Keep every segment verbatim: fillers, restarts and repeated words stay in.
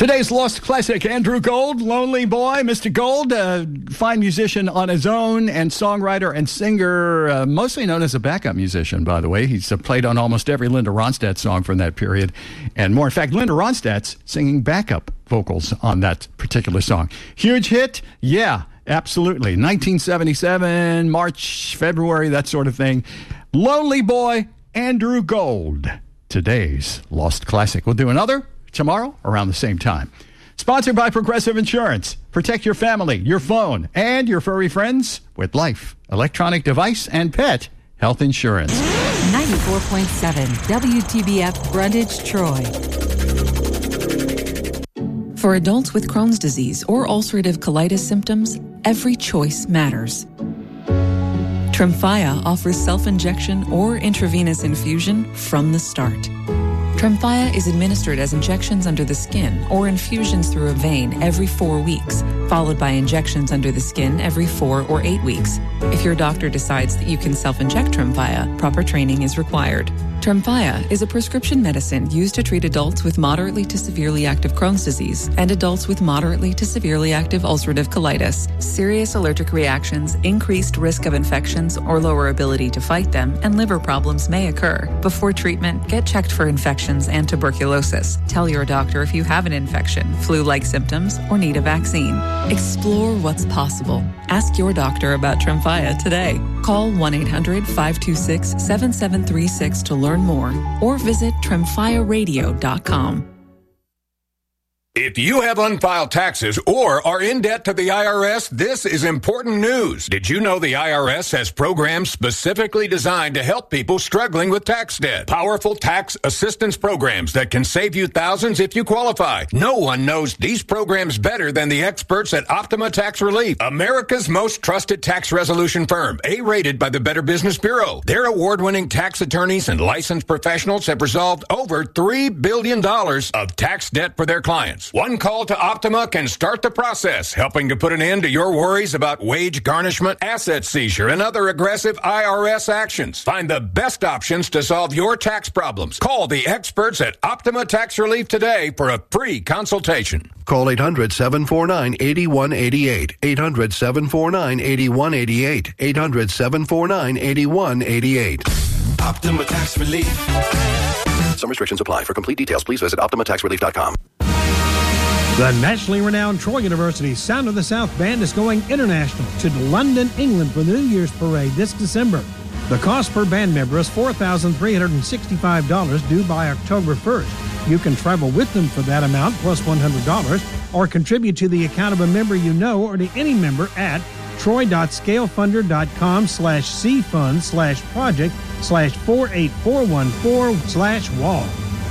Today's Lost Classic, Andrew Gold, Lonely Boy. Mister Gold, uh, fine musician on his own and songwriter and singer, uh, mostly known as a backup musician, by the way. He's uh, played on almost every Linda Ronstadt song from that period and more. In fact, Linda Ronstadt's singing backup vocals on that particular song. Huge hit? Yeah, absolutely. nineteen seventy-seven, March, February, that sort of thing. Lonely Boy, Andrew Gold. Today's Lost Classic. We'll do another tomorrow around the same time. Sponsored by Progressive Insurance. Protect your family, your phone, and your furry friends with life, electronic device, and pet health insurance. ninety-four point seven W T B F Brundage, Troy. For adults with Crohn's disease or ulcerative colitis symptoms, every choice matters. Tremfya offers self-injection or intravenous infusion from the start. Tremfya is administered as injections under the skin or infusions through a vein every four weeks, followed by injections under the skin every four or eight weeks. If your doctor decides that you can self-inject Tremfya, proper training is required. Tremfya is a prescription medicine used to treat adults with moderately to severely active Crohn's disease and adults with moderately to severely active ulcerative colitis. Serious allergic reactions, increased risk of infections or lower ability to fight them, and liver problems may occur. Before treatment, get checked for infections and tuberculosis. Tell your doctor if you have an infection, flu-like symptoms, or need a vaccine. Explore what's possible. Ask your doctor about Tremfya today. Call one eight hundred five two six seven seven three six to learn more, or visit tremfya radio dot com. If you have unfiled taxes or are in debt to the I R S, this is important news. Did you know the I R S has programs specifically designed to help people struggling with tax debt? Powerful tax assistance programs that can save you thousands if you qualify. No one knows these programs better than the experts at Optima Tax Relief, America's most trusted tax resolution firm, A-rated by the Better Business Bureau. Their award-winning tax attorneys and licensed professionals have resolved over three billion dollars of tax debt for their clients. One call to Optima can start the process, helping to put an end to your worries about wage garnishment, asset seizure, and other aggressive I R S actions. Find the best options to solve your tax problems. Call the experts at Optima Tax Relief today for a free consultation. Call eight hundred seven four nine eight one eight eight. eight hundred seven four nine eight one eight eight. eight hundred seven four nine eight one eight eight. Optima Tax Relief. Some restrictions apply. For complete details, please visit optima tax relief dot com. The nationally renowned Troy University Sound of the South Band is going international to London, England for the New Year's Parade this December. The cost per band member is four thousand three hundred sixty-five dollars due by October first. You can travel with them for that amount plus one hundred dollars or contribute to the account of a member you know or to any member at troy.scalefunder.com slash cfund slash project slash 48414 slash wall.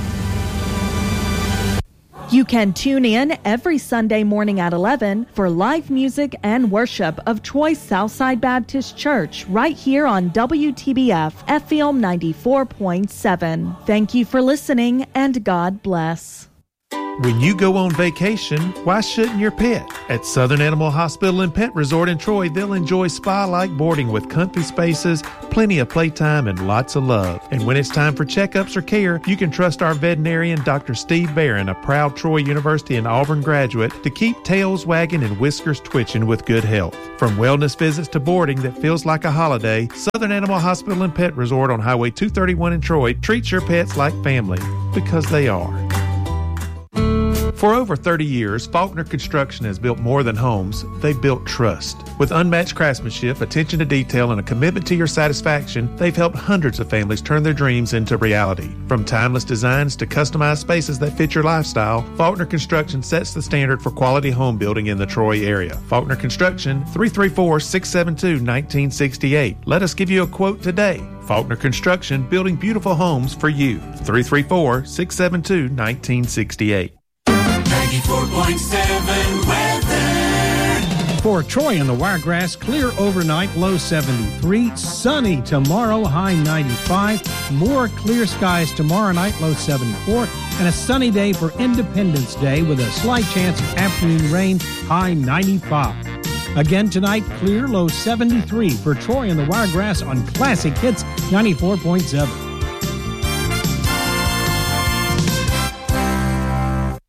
You can tune in every Sunday morning at eleven for live music and worship of Troy Southside Baptist Church right here on W T B F F M ninety-four point seven. Thank you for listening, and God bless. When you go on vacation, why shouldn't your pet? At Southern Animal Hospital and Pet Resort in Troy, they'll enjoy spa-like boarding with comfy spaces, plenty of playtime, and lots of love. And when it's time for checkups or care, you can trust our veterinarian, Doctor Steve Barron, a proud Troy University and Auburn graduate, to keep tails wagging and whiskers twitching with good health. From wellness visits to boarding that feels like a holiday, Southern Animal Hospital and Pet Resort on Highway two thirty-one in Troy treats your pets like family, because they are. For over thirty years, Faulkner Construction has built more than homes. They've built trust. With unmatched craftsmanship, attention to detail, and a commitment to your satisfaction, they've helped hundreds of families turn their dreams into reality. From timeless designs to customized spaces that fit your lifestyle, Faulkner Construction sets the standard for quality home building in the Troy area. Faulkner Construction, three three four, six seven two, one nine six eight. Let us give you a quote today. Faulkner Construction, building beautiful homes for you. three three four, six seven two, one nine six eight. ninety-four point seven weather. For Troy and the Wiregrass, clear overnight, low seventy-three. Sunny tomorrow, high ninety-five. More clear skies tomorrow night, low seventy-four. And a sunny day for Independence Day with a slight chance of afternoon rain, high ninety-five. Again tonight, clear, low seventy-three for Troy and the Wiregrass on Classic Hits ninety-four point seven.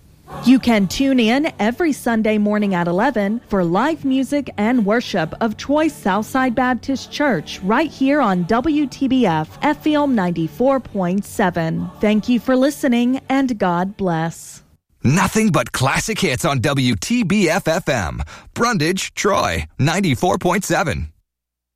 You can tune in every Sunday morning at eleven for live music and worship of Troy Southside Baptist Church right here on W T B F F M ninety-four point seven. Thank you for listening, and God bless. Nothing but classic hits on W T B F F M. Brundage, Troy, ninety-four point seven.